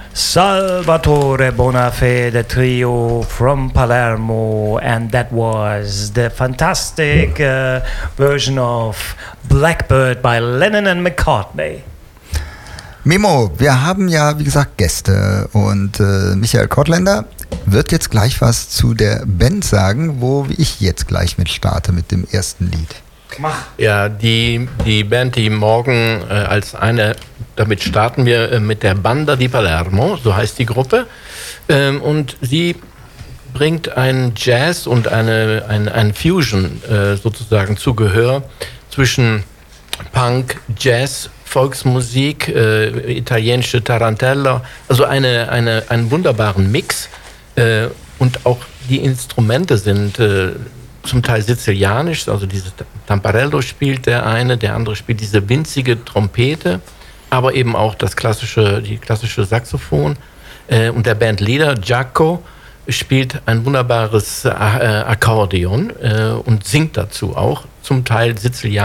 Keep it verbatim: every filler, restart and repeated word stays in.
Salvatore Bonafede trio from Palermo, and that was the fantastic uh, version of Blackbird by Lennon and McCartney. Memo, wir haben ja, wie gesagt, Gäste und äh, Michael Kottländer wird jetzt gleich was zu der Band sagen, wo ich jetzt gleich mit starte mit dem ersten Lied. Ja, die, die Band, die morgen äh, als eine, damit starten wir äh, mit der Banda di Palermo, so heißt die Gruppe. Ähm, und sie bringt einen Jazz und eine, eine, ein Fusion äh, sozusagen zu Gehör zwischen Punk, Jazz, Volksmusik, äh, italienische Tarantella, also eine, eine, einen wunderbaren Mix. Äh, und auch die Instrumente sind äh, zum Teil sizilianisch, also dieses Tamparello spielt der eine, der andere spielt diese winzige Trompete, aber eben auch das klassische, die klassische Saxophon. Äh, und der Bandleader Giaco spielt ein wunderbares äh, Akkordeon äh, und singt dazu auch, zum Teil sizilianisch.